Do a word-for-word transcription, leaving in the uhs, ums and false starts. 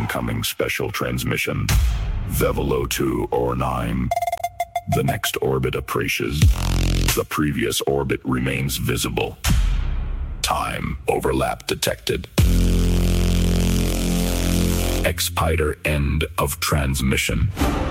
Incoming special transmission. Vevelo two or nine. The next orbit approaches. The previous orbit remains visible. Time overlap detected. Expiter end of transmission.